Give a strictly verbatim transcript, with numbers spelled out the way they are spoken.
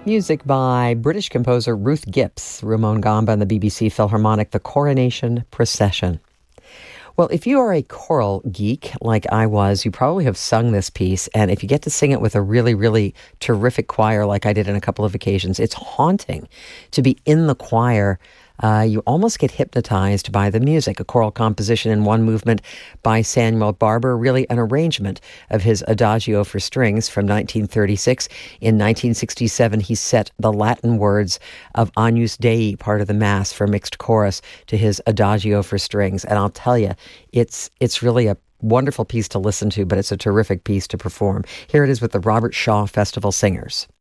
Music by British composer Ruth Gips, Ramon Gamba and the B B C Philharmonic, The Coronation Procession. Well, if you are a choral geek like I was, you probably have sung this piece, and if you get to sing it with a really, really terrific choir like I did on a couple of occasions, it's haunting to be in the choir. Uh, you almost get hypnotized by the music. A choral composition in one movement by Samuel Barber, really an arrangement of his Adagio for strings from nineteen thirty-six. In nineteen sixty-seven, he set the Latin words of Agnus Dei, part of the Mass for mixed chorus, to his Adagio for strings. And I'll tell you, it's it's really a wonderful piece to listen to, but it's a terrific piece to perform. Here it is with the Robert Shaw Festival Singers.